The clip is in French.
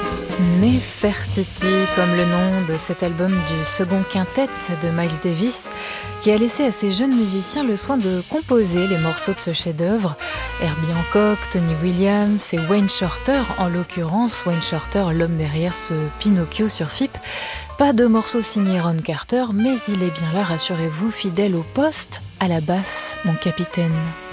Nefertiti, comme le nom de cet album du second quintet de Miles Davis, qui a laissé à ces jeunes musiciens le soin de composer les morceaux de ce chef-d'œuvre. Herbie Hancock, Tony Williams et Wayne Shorter, en l'occurrence Wayne Shorter, l'homme derrière ce Pinocchio sur FIP. Pas de morceau signé Ron Carter, mais il est bien là, rassurez-vous, fidèle au poste, à la basse, mon capitaine.